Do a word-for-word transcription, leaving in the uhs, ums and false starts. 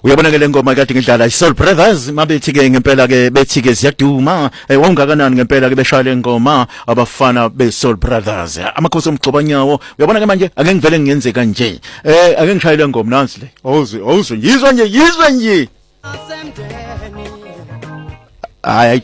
Uyabona ke le ngoma kade ngidlala iSoul Brothers mabethi ke ngempela ke bethi ke siyaduma wongakanani ngempela ke beshaya le ngoma abafana beSoul Brothers amakhosi omgcobanyawo uyabona ke manje ake ngivele ngiyenze kanje eh ake ngishaye le ngoma nansi le awuzwe awuzwe yizwa nje yizwa nje hayi